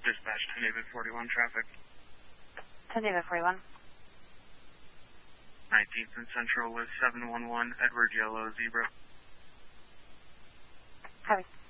Dispatch to David 41 traffic. To David 41. 19th and Central with 711 Edward Yellow Zebra. Copy.